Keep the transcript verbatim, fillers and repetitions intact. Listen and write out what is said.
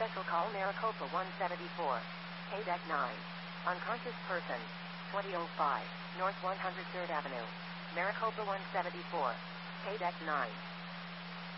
Special call Maricopa one seventy-four. K D E C nine. Unconscious person. twenty oh five. North one hundred third Avenue. Maricopa one seventy-four. K D E C nine.